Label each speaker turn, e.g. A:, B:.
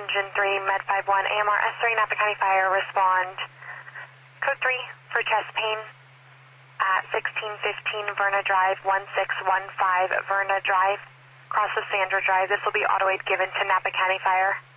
A: engine 3, Med 51, AMR S3, Napa County Fire, respond. Code 3 for chest pain at 1615 Verna Drive, 1615 Verna Drive, cross of Sandra Drive. This will be auto aid given to Napa County Fire.